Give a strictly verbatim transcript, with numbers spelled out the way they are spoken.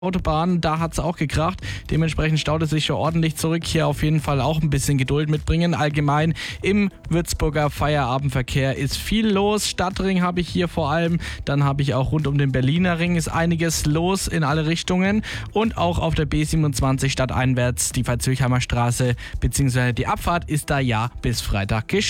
Autobahn, da hat es auch gekracht. Dementsprechend staut es sich schon ordentlich zurück. Hier auf jeden Fall auch ein bisschen Geduld mitbringen. Allgemein im Würzburger Feierabendverkehr ist viel los. Stadtring habe ich hier vor allem. Dann habe ich auch rund um den Berliner Ring ist einiges los in alle Richtungen. Und auch auf der B siebenundzwanzig stadteinwärts die Veitshöchheimer Straße bzw. die Abfahrt ist da ja bis Freitag gesperrt.